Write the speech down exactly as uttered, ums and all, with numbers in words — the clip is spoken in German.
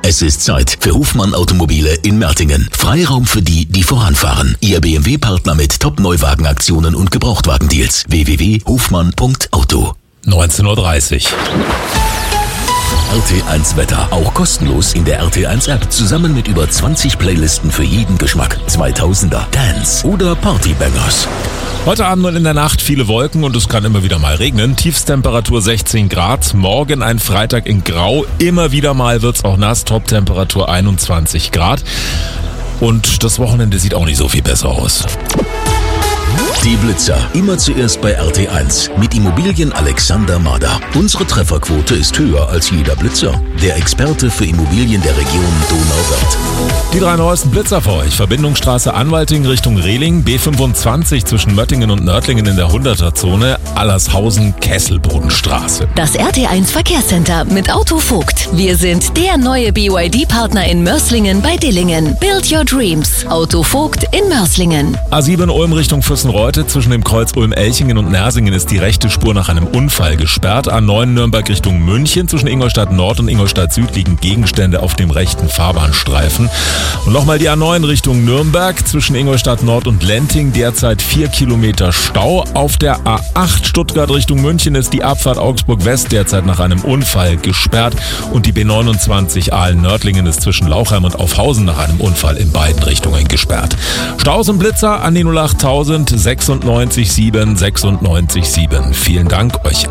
Es ist Zeit für Hofmann Automobile in Mertingen. Freiraum für die, die voranfahren. Ihr B M W-Partner mit Top-Neuwagenaktionen und Gebrauchtwagendeals. w w w punkt hofmann punkt auto. neunzehn Uhr dreißig. R T eins Wetter. Auch kostenlos in der R T eins App. Zusammen mit über zwanzig Playlisten für jeden Geschmack. zweitausender, Dance oder Partybangers. Heute Abend und in der Nacht viele Wolken und es kann immer wieder mal regnen. Tiefstemperatur sechzehn Grad. Morgen ein Freitag in Grau. Immer wieder mal wird's auch nass. Toptemperatur einundzwanzig Grad. Und das Wochenende sieht auch nicht so viel besser aus. Die Blitzer. Immer zuerst bei R T eins. Mit Immobilien Alexander Mader. Unsere Trefferquote ist höher als jeder Blitzer. Der Experte für Immobilien der Region Donauwörth. Die drei neuesten Blitzer für euch. Verbindungsstraße Anwalting Richtung Rehling, B fünfundzwanzig zwischen Möttingen und Nördlingen in der hunderter-Zone, Allershausen Kesselbodenstraße. Das R T eins Verkehrscenter mit Autovogt. Wir sind der neue B Y D-Partner in Mörslingen bei Dillingen. Build your dreams. Autovogt in Mörslingen. A sieben Ulm Richtung Füssenreuthe. Zwischen dem Kreuz Ulm-Elchingen und Nersingen ist die rechte Spur nach einem Unfall gesperrt. A neun Nürnberg Richtung München. Zwischen Ingolstadt Nord und Ingolstadt Süd liegen Gegenstände auf dem rechten Fahrbahnstreifen. Und nochmal die A neun Richtung Nürnberg. Zwischen Ingolstadt Nord und Lenting derzeit vier Kilometer Stau. Auf der A acht Stuttgart Richtung München ist die Abfahrt Augsburg West derzeit nach einem Unfall gesperrt. Und die B neunundzwanzig Aalen-Nördlingen ist zwischen Lauchheim und Aufhausen nach einem Unfall in beiden Richtungen gesperrt. Staus und Blitzer an die null acht tausend sechsundneunzig sieben sechsundneunzig sieben. Vielen Dank euch